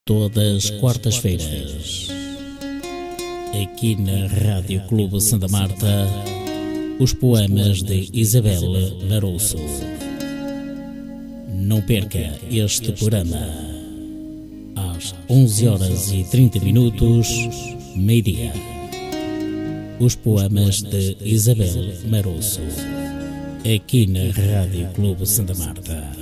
todas quartas-feiras, aqui na Rádio Clube Santa Marta, os poemas de Isabel Larouço. Não perca este programa, às 11h30, meio-dia. Os poemas de Isabel Larouço, aqui na Rádio Clube Santa Marta.